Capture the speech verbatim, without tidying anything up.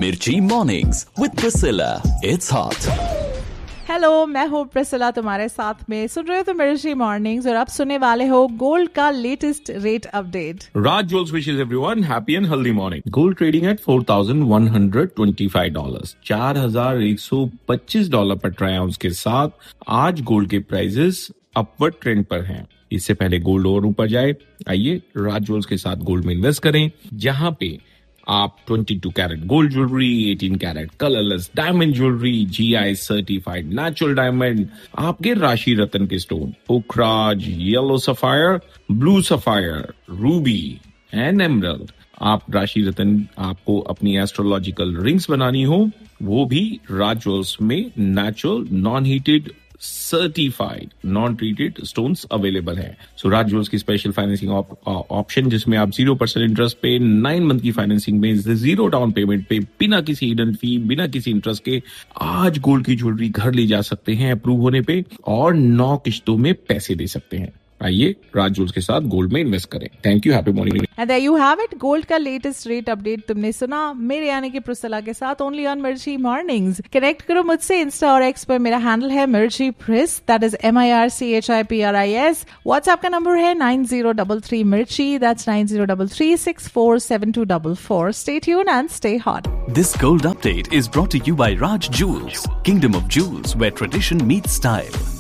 Mirchi Mornings with Priscilla. It's hot. Hello, मैं हूँ Priscilla तुम्हारे साथ में। सुन रहे हो तो मिर्ची मॉर्निंग्स और अब सुनने वाले हो गोल्ड का latest rate update. Raj Jewels wishes everyone happy and healthy morning. Gold trading at four thousand one hundred twenty-five dollars. चार हजार एक सौ पच्चीस डॉलर पर ट्राई आउंस के साथ आज गोल्ड के प्राइसेस अपवर्ड ट्रेंड पर हैं। इससे पहले गोल्ड और ऊपर जाए, आइए राज ज्वेल्स के साथ गोल्ड में इन्वेस्ट करें, जहां पे आप बाईस कैरेट गोल्ड ज्वेलरी, अठारह carat colourless diamond jewellery, GI certified natural diamond, आपके राशि रतन के stone, Pukhraj, yellow sapphire, blue sapphire, Ruby and emerald, आप राशि रतन आपको अपनी एस्ट्रोलॉजिकल रिंग्स बनानी हो, वो भी राज ज्वेल्स में natural non heated certified non treated stones available है। सो राज ज्वेल्स की स्पेशल फाइनेंसिंग ऑप्शन जिसमें आप जीरो परसेंट इंटरेस्ट पे नाइन मंथ की फाइनेंसिंग में जीरो डाउन पेमेंट पे बिना किसी हिडन फी बिना किसी इंटरेस्ट के आज गोल्ड की ज्वेलरी घर ले जा सकते हैं अप्रूव होने पे और नौ किश्तों में पैसे दे सकते हैं। आइए राज ज्वेल्स के साथ गोल्ड में इन्वेस्ट करें। Thank you, happy morning. And there you have it, gold का लेटेस्ट रेट अपडेट तुमने सुना मेरे यानी कि प्रिसिला के साथ ओनली ऑन मिर्ची मॉर्निंग्स। कनेक्ट करो मुझसे इंस्टा और एक्स पर, मेरा हैंडल है मिर्ची प्रिस, that is M I R C H I P R I S. WhatsApp का नंबर है नाइन जीरो डबल थ्री मिर्ची, that's nine zero double three six four seven to double four. Stay tune and stay hot. This gold update is brought to you by Raj Jewels, Kingdom of Jewels, where tradition meets style.